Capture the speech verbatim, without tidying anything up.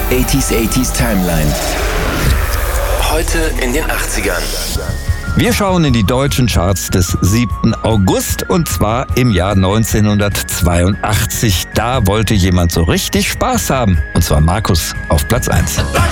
achtziger achtziger Timeline. Heute in den achtzigern. Wir schauen in die deutschen Charts des siebten August und zwar im Jahr neunzehnhundertzweiundachtzig. Da wollte jemand so richtig Spaß haben und zwar Markus auf Platz eins.